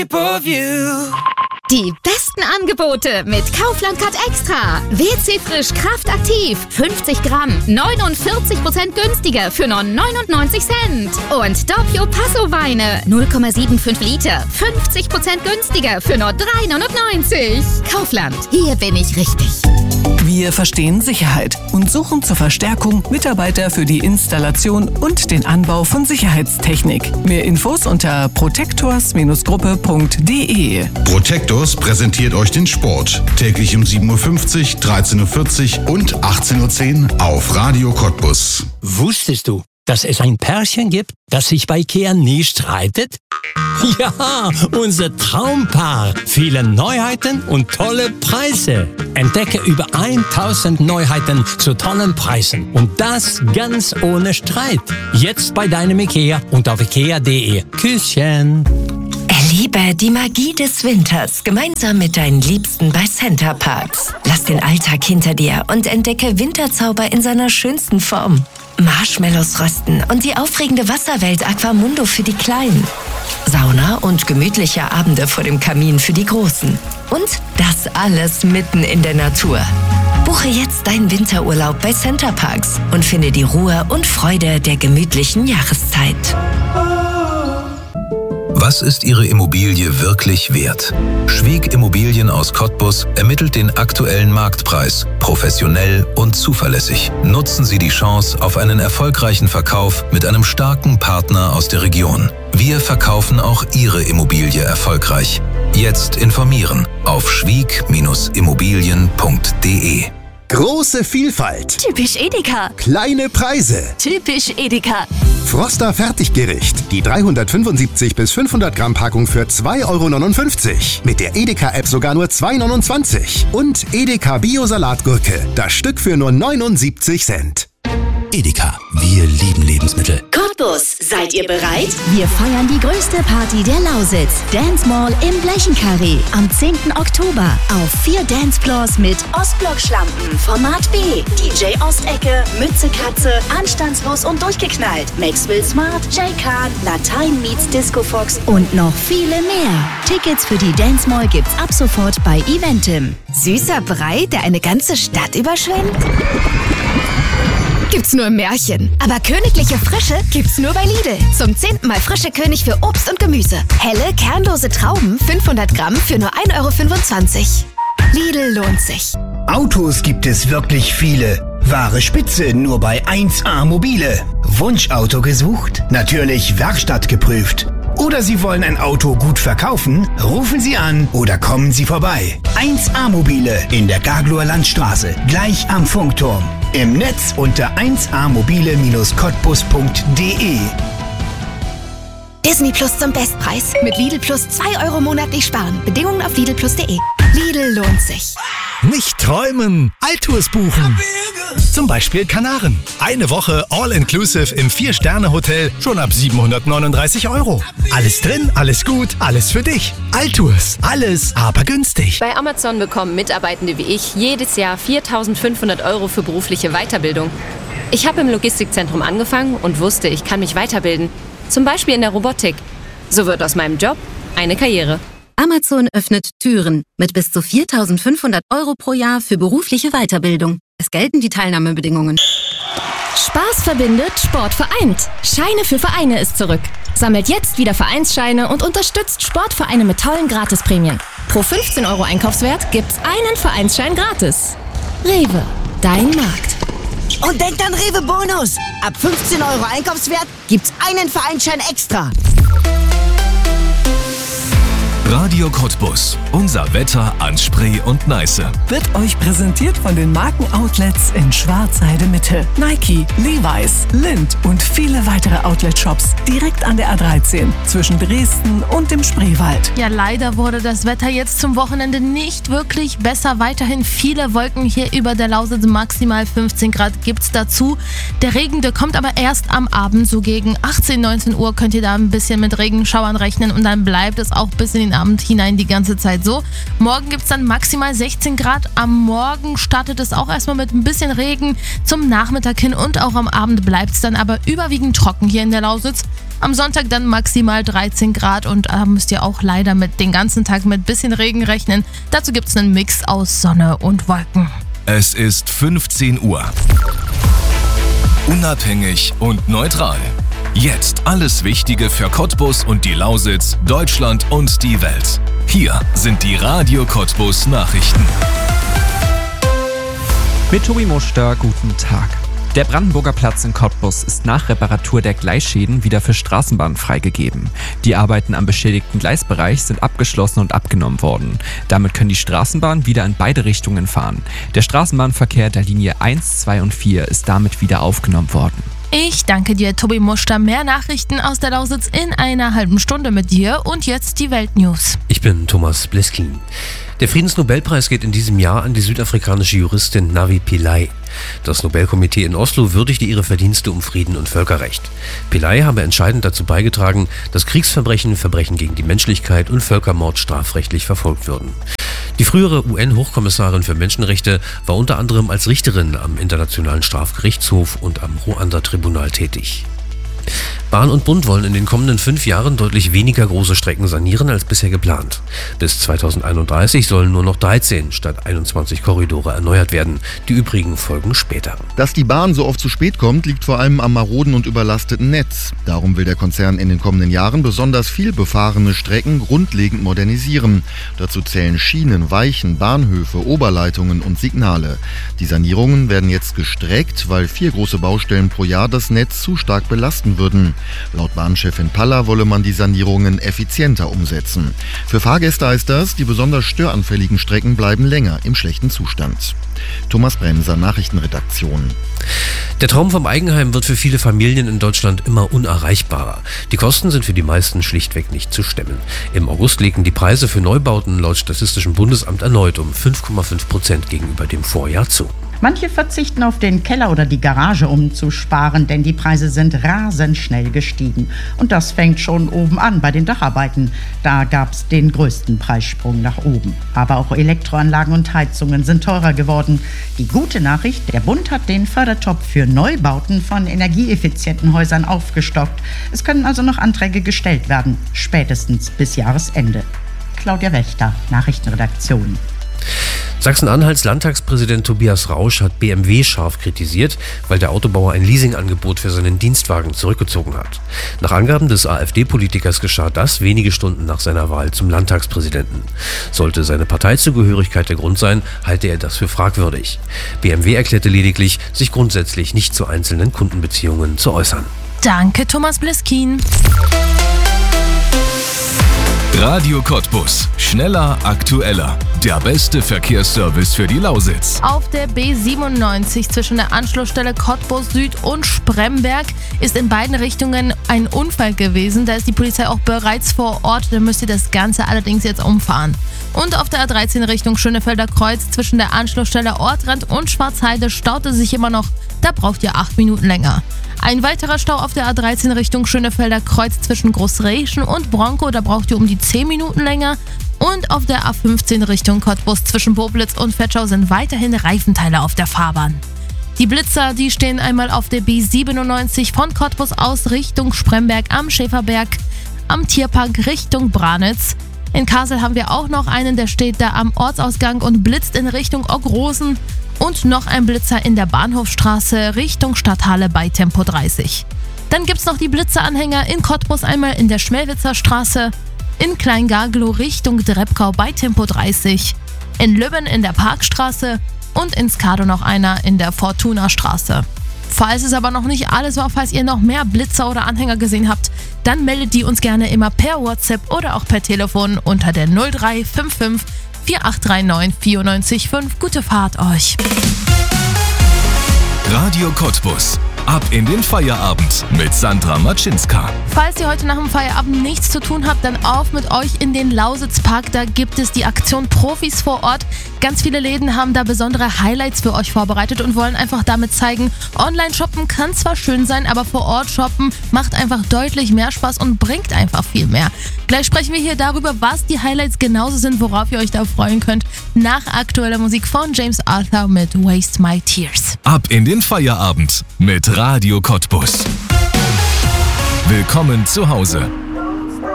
Die besten Angebote mit Kaufland Card Extra. WC Frisch Kraftaktiv. 50 Gramm. 49% günstiger für nur 99 Cent. Und Doppio Passo Weine. 0,75 Liter. 50% günstiger für nur 3,99. Kaufland. Hier bin ich richtig. Wir verstehen Sicherheit und suchen zur Verstärkung Mitarbeiter für die Installation und den Anbau von Sicherheitstechnik. Mehr Infos unter protectors-gruppe.de. Protectors präsentiert euch den Sport. Täglich um 7.50 Uhr, 13.40 Uhr und 18.10 Uhr auf Radio Cottbus. Wusstest du, dass es ein Pärchen gibt, das sich bei IKEA nie streitet? Ja, unser Traumpaar. Viele Neuheiten und tolle Preise. Entdecke über 1000 Neuheiten zu tollen Preisen. Und das ganz ohne Streit. Jetzt bei deinem IKEA und auf ikea.de. Küsschen. Erlebe die Magie des Winters gemeinsam mit deinen Liebsten bei Center Parcs. Lass den Alltag hinter dir und entdecke Winterzauber in seiner schönsten Form. Marshmallows rösten und die aufregende Wasserwelt Aquamundo für die Kleinen. Sauna und gemütliche Abende vor dem Kamin für die Großen. Und das alles mitten in der Natur. Buche jetzt deinen Winterurlaub bei Center Parcs und finde die Ruhe und Freude der gemütlichen Jahreszeit. Was ist Ihre Immobilie wirklich wert? Schwieg Immobilien aus Cottbus ermittelt den aktuellen Marktpreis, professionell und zuverlässig. Nutzen Sie die Chance auf einen erfolgreichen Verkauf mit einem starken Partner aus der Region. Wir verkaufen auch Ihre Immobilie erfolgreich. Jetzt informieren auf schwieg-immobilien.de. Große Vielfalt. Typisch Edeka. Kleine Preise. Typisch Edeka. Froster Fertiggericht. Die 375 bis 500 Gramm Packung für 2,59 €. Mit der Edeka-App sogar nur 2,29 €. Und Edeka Bio-Salatgurke. Das Stück für nur 79 Cent. Edeka, wir lieben Lebensmittel. Cottbus, seid ihr bereit? Wir feiern die größte Party der Lausitz. Dance Mall im Blechenkarree. Am 10. Oktober. Auf 4 Dancefloors mit Ostblock-Schlampen, Format B, DJ Ostecke, Mütze Katze, Anstandslos und durchgeknallt, Maxwell Smart, Jay Khan, Latein meets Disco Fox und noch viele mehr. Tickets für die Dance Mall gibt's ab sofort bei Eventim. Süßer Brei, der eine ganze Stadt überschwemmt? Gibt's nur im Märchen. Aber königliche Frische gibt's nur bei Lidl. Zum 10. Mal frische König für Obst und Gemüse. Helle, kernlose Trauben, 500 Gramm für nur 1,25 €. Lidl lohnt sich. Autos gibt es wirklich viele. Wahre Spitze nur bei 1A Mobile. Wunschauto gesucht? Natürlich Werkstatt geprüft. Oder Sie wollen ein Auto gut verkaufen? Rufen Sie an oder kommen Sie vorbei. 1A Mobile in der Gagloer Landstraße, gleich am Funkturm. Im Netz unter 1amobile-cottbus.de. Disney Plus zum Bestpreis. Mit Lidl Plus 2 € monatlich sparen. Bedingungen auf lidl+de. Lidl lohnt sich. Nicht träumen, Alltours buchen. Zum Beispiel Kanaren. Eine Woche All-Inclusive im 4-Sterne-Hotel schon ab 739 €. Alles drin, alles gut, alles für dich. Alltours, alles aber günstig. Bei Amazon bekommen Mitarbeitende wie ich jedes Jahr 4.500 € für berufliche Weiterbildung. Ich habe im Logistikzentrum angefangen und wusste, ich kann mich weiterbilden. Zum Beispiel in der Robotik. So wird aus meinem Job eine Karriere. Amazon öffnet Türen mit bis zu 4.500 € pro Jahr für berufliche Weiterbildung. Es gelten die Teilnahmebedingungen. Spaß verbindet, Sport vereint. Scheine für Vereine ist zurück. Sammelt jetzt wieder Vereinsscheine und unterstützt Sportvereine mit tollen Gratisprämien. Pro 15 € Einkaufswert gibt's einen Vereinsschein gratis. Rewe, dein Markt. Und denkt an Rewe Bonus. Ab 15 € Einkaufswert gibt's einen Vereinsschein extra. Radio Cottbus. Unser Wetter an Spree und Neiße. Wird euch präsentiert von den Markenoutlets in Schwarzheide Mitte. Nike, Levi's, Lindt und viele weitere Outlet-Shops direkt an der A13 zwischen Dresden und dem Spreewald. Ja, leider wurde das Wetter jetzt zum Wochenende nicht wirklich besser. Weiterhin viele Wolken hier über der Lausitz. Maximal 15 Grad gibt's dazu. Der Regen, der kommt aber erst am Abend. So gegen 18, 19 Uhr könnt ihr da ein bisschen mit Regenschauern rechnen und dann bleibt es auch bis in den Abend hinein die ganze Zeit so. Morgen gibt es dann maximal 16 Grad. Am Morgen startet es auch erstmal mit ein bisschen Regen zum Nachmittag hin und auch am Abend bleibt es dann aber überwiegend trocken hier in der Lausitz. Am Sonntag dann maximal 13 Grad und da müsst ihr auch leider den ganzen Tag mit bisschen Regen rechnen. Dazu gibt es einen Mix aus Sonne und Wolken. Es ist 15 Uhr. Unabhängig und neutral. Jetzt alles Wichtige für Cottbus und die Lausitz, Deutschland und die Welt. Hier sind die Radio Cottbus Nachrichten. Mit Tobi Muster, guten Tag. Der Brandenburger Platz in Cottbus ist nach Reparatur der Gleisschäden wieder für Straßenbahnen freigegeben. Die Arbeiten am beschädigten Gleisbereich sind abgeschlossen und abgenommen worden. Damit können die Straßenbahnen wieder in beide Richtungen fahren. Der Straßenbahnverkehr der Linie 1, 2 und 4 ist damit wieder aufgenommen worden. Ich danke dir, Tobi Muster. Mehr Nachrichten aus der Lausitz in einer halben Stunde mit dir. Und jetzt die Weltnews. Ich bin Thomas Bleskin. Der Friedensnobelpreis geht in diesem Jahr an die südafrikanische Juristin Navi Pillay. Das Nobelkomitee in Oslo würdigte ihre Verdienste um Frieden und Völkerrecht. Pillay habe entscheidend dazu beigetragen, dass Kriegsverbrechen, Verbrechen gegen die Menschlichkeit und Völkermord strafrechtlich verfolgt würden. Die frühere UN-Hochkommissarin für Menschenrechte war unter anderem als Richterin am Internationalen Strafgerichtshof und am Ruanda-Tribunal tätig. Bahn und Bund wollen in den kommenden 5 Jahren deutlich weniger große Strecken sanieren als bisher geplant. Bis 2031 sollen nur noch 13 statt 21 Korridore erneuert werden. Die übrigen folgen später. Dass die Bahn so oft zu spät kommt, liegt vor allem am maroden und überlasteten Netz. Darum will der Konzern in den kommenden Jahren besonders viel befahrene Strecken grundlegend modernisieren. Dazu zählen Schienen, Weichen, Bahnhöfe, Oberleitungen und Signale. Die Sanierungen werden jetzt gestreckt, weil 4 große Baustellen pro Jahr das Netz zu stark belasten würden. Laut Bahnchefin Paller wolle man die Sanierungen effizienter umsetzen. Für Fahrgäste heißt das, die besonders störanfälligen Strecken bleiben länger im schlechten Zustand. Thomas Bremser, Nachrichtenredaktion. Der Traum vom Eigenheim wird für viele Familien in Deutschland immer unerreichbarer. Die Kosten sind für die meisten schlichtweg nicht zu stemmen. Im August legten die Preise für Neubauten laut Statistischem Bundesamt erneut um 5,5% gegenüber dem Vorjahr zu. Manche verzichten auf den Keller oder die Garage, um zu sparen, denn die Preise sind rasend schnell gestiegen. Und das fängt schon oben an bei den Dacharbeiten. Da gab es den größten Preissprung nach oben. Aber auch Elektroanlagen und Heizungen sind teurer geworden. Die gute Nachricht, der Bund hat den Fördertopf für Neubauten von energieeffizienten Häusern aufgestockt. Es können also noch Anträge gestellt werden, spätestens bis Jahresende. Claudia Wächter, Nachrichtenredaktion. Sachsen-Anhalts Landtagspräsident Tobias Rausch hat BMW scharf kritisiert, weil der Autobauer ein Leasingangebot für seinen Dienstwagen zurückgezogen hat. Nach Angaben des AfD-Politikers geschah das wenige Stunden nach seiner Wahl zum Landtagspräsidenten. Sollte seine Parteizugehörigkeit der Grund sein, halte er das für fragwürdig. BMW erklärte lediglich, sich grundsätzlich nicht zu einzelnen Kundenbeziehungen zu äußern. Danke, Thomas Bleskin. Radio Cottbus. Schneller, aktueller. Der beste Verkehrsservice für die Lausitz. Auf der B97 zwischen der Anschlussstelle Cottbus Süd und Spremberg ist in beiden Richtungen ein Unfall gewesen. Da ist die Polizei auch bereits vor Ort. Da müsst ihr das Ganze allerdings jetzt umfahren. Und auf der A13 Richtung Schönefelder Kreuz zwischen der Anschlussstelle Ortrand und Schwarzheide staute sich immer noch. Da braucht ihr 8 Minuten länger. Ein weiterer Stau auf der A13 Richtung Schönefelder Kreuz zwischen Großreschen und Bronco, da braucht ihr um die 10 Minuten länger. Und auf der A15 Richtung Cottbus zwischen Boblitz und Vetschau sind weiterhin Reifenteile auf der Fahrbahn. Die Blitzer, die stehen einmal auf der B97 von Cottbus aus Richtung Spremberg am Schäferberg, am Tierpark Richtung Branitz. In Kassel haben wir auch noch einen, der steht da am Ortsausgang und blitzt in Richtung Ogrosen. Und noch ein Blitzer in der Bahnhofstraße Richtung Stadthalle bei Tempo 30. Dann gibt's noch die Blitzeranhänger in Cottbus einmal in der Schmelwitzer Straße, in Kleingarglow Richtung Drebkau bei Tempo 30, in Lübben in der Parkstraße und in Skado noch einer in der Fortuna-Straße. Falls es aber noch nicht alles war, falls ihr noch mehr Blitzer oder Anhänger gesehen habt, dann meldet die uns gerne immer per WhatsApp oder auch per Telefon unter der 0355 4839 94 5. Gute Fahrt euch. Radio Cottbus. Ab in den Feierabend mit Sandra Matschinska. Falls ihr heute nach dem Feierabend nichts zu tun habt, dann auf mit euch in den Lausitzpark. Da gibt es die Aktion Profis vor Ort. Ganz viele Läden haben da besondere Highlights für euch vorbereitet und wollen einfach damit zeigen, Online-Shoppen kann zwar schön sein, aber vor Ort shoppen macht einfach deutlich mehr Spaß und bringt einfach viel mehr. Gleich sprechen wir hier darüber, was die Highlights genauso sind, worauf ihr euch da freuen könnt. Nach aktueller Musik von James Arthur mit Waste My Tears. Ab in den Feierabend mit Radio Cottbus. Willkommen zu Hause.